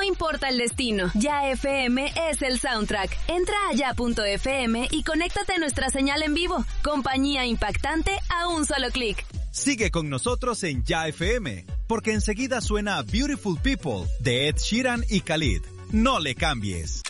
importa el destino, Ya FM es el soundtrack. Entra a ya.fm y conéctate a nuestra señal en vivo. Compañía impactante a un solo clic. Sigue con nosotros en Ya FM, porque enseguida suena Beautiful People de Ed Sheeran y Khalid. No le cambies.